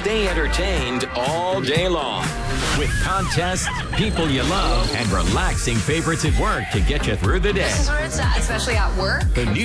Stay entertained all day long with contests, people you love, and relaxing favorites at work to get you through the day. This is where it's at, especially at work. The new